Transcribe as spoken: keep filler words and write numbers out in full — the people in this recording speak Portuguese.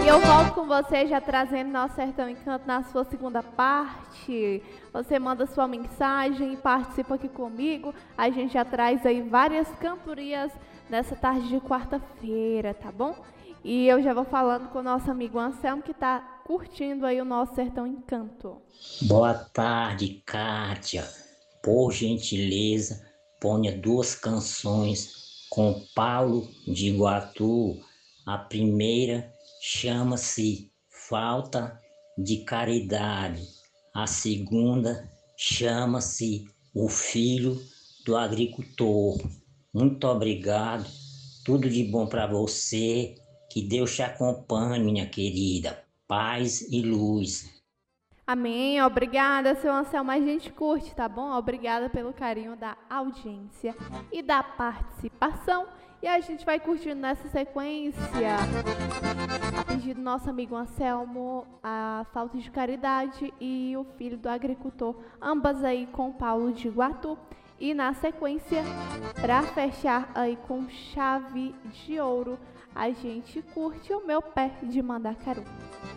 E eu volto com você já trazendo Nosso Sertão Encanto na sua segunda parte. Você manda sua mensagem e participa aqui comigo. A gente já traz aí várias cantorias nessa tarde de quarta-feira, tá bom? E eu já vou falando com o nosso amigo Anselmo, que tá curtindo aí o Nosso Sertão Encanto. Boa tarde, Kátia. Por gentileza, ponha duas canções com Paulo de Iguatu. A primeira chama-se Falta de Caridade. A segunda chama-se O Filho do Agricultor. Muito obrigado. Tudo de bom para você. Que Deus te acompanhe, minha querida. Paz e luz. Amém. Obrigada, seu Anselmo. A gente curte, tá bom? Obrigada pelo carinho da audiência e da participação. E a gente vai curtindo nessa sequência, a pedido do nosso amigo Anselmo, a Falta de Caridade e O Filho do Agricultor, ambas aí com Paulo de Iguatu. E na sequência, para fechar aí com Chave de Ouro, a gente curte O Meu Pé de Mandacaru.